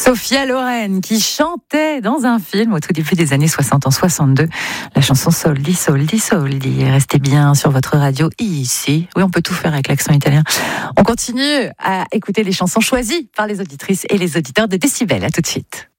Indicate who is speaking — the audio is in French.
Speaker 1: Sophia Loren qui chantait dans un film au tout début des années 60, en 62, la chanson Soldi, Soldi, Soldi. Restez bien sur votre radio ici. Oui, on peut tout faire avec l'accent italien. On continue à écouter les chansons choisies par les auditrices et les auditeurs de Décibel. À tout de suite.